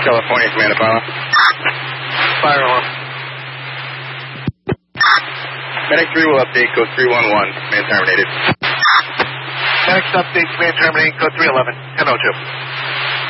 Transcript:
California, Command Apollo. Fire alarm. Medic 3 will update code 311. Command terminated. Next update, command terminating, code 311, 1002.